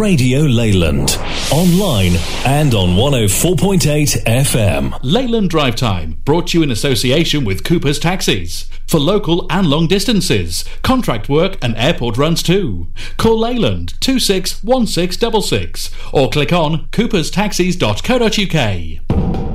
Radio Leyland. Online and on 104.8 FM. Leyland Drive Time, brought to you in association with Cooper's Taxis. For local and long distances, contract work and airport runs too. Call Leyland 261666 or click on cooperstaxis.co.uk.